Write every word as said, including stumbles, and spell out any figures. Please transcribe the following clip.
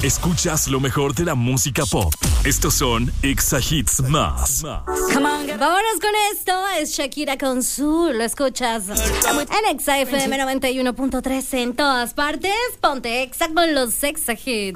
Escuchas lo mejor de la música pop. Estos son Exa Hits Más. Come on, vámonos con esto. Es Shakira con Su. Lo escuchas en Exa F M noventa y uno punto tres en todas partes. Ponte Exa con los Exa Hits.